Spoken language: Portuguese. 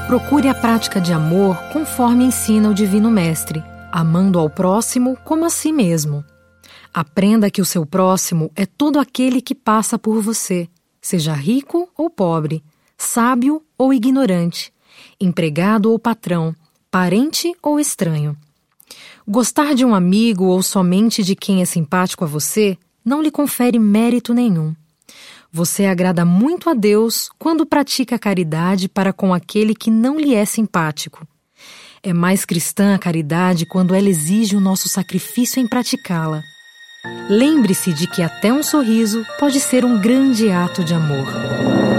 Procure a prática de amor conforme ensina o Divino Mestre, amando ao próximo como a si mesmo. Aprenda que o seu próximo é todo aquele que passa por você, seja rico ou pobre, sábio ou ignorante, empregado ou patrão, parente ou estranho. Gostar de um amigo ou somente de quem é simpático a você não lhe confere mérito nenhum. Você agrada muito a Deus quando pratica a caridade para com aquele que não lhe é simpático. É mais cristã a caridade quando ela exige o nosso sacrifício em praticá-la. Lembre-se de que até um sorriso pode ser um grande ato de amor.